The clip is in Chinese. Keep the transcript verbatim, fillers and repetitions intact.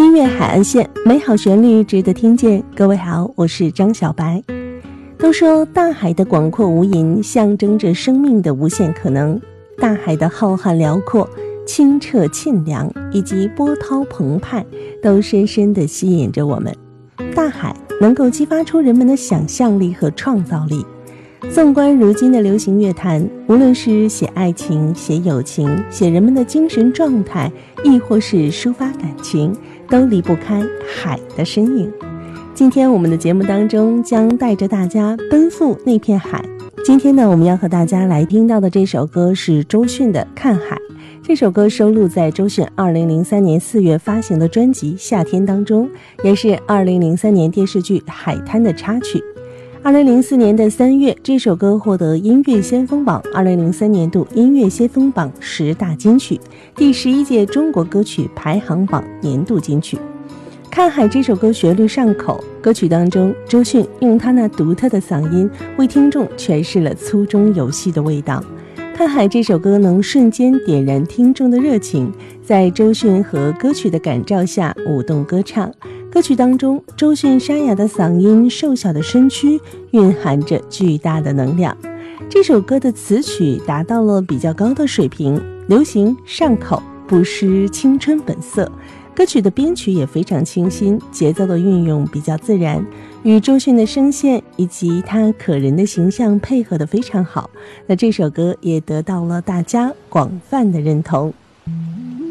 音乐海岸线，美好旋律值得听见。各位好，我是张小白。都说大海的广阔无垠象征着生命的无限可能，大海的浩瀚辽阔、清澈沁凉以及波涛澎湃都深深地吸引着我们。大海能够激发出人们的想象力和创造力。纵观如今的流行乐坛，无论是写爱情、写友情、写人们的精神状态，亦或是抒发感情，都离不开海的身影。今天我们的节目当中将带着大家奔赴那片海。今天呢，我们要和大家来听到的这首歌是周迅的《看海》。这首歌收录在周迅二零零三年四月发行的专辑《夏天》当中，也是二零零三年电视剧《海滩》的插曲。二零零四年的三月，这首歌获得音乐先锋榜二零零三年度音乐先锋榜十大金曲，第十一届中国歌曲排行榜年度金曲。看海这首歌旋律上口，歌曲当中周迅用她那独特的嗓音为听众诠释了粗中有细的味道。看海这首歌能瞬间点燃听众的热情，在周迅和歌曲的感召下舞动歌唱。歌曲当中，周迅沙哑的嗓音、瘦小的身躯蕴含着巨大的能量。这首歌的词曲达到了比较高的水平，流行上口，不失青春本色。歌曲的编曲也非常清新，节奏的运用比较自然，与周迅的声线以及她可人的形象配合得非常好。那这首歌也得到了大家广泛的认同。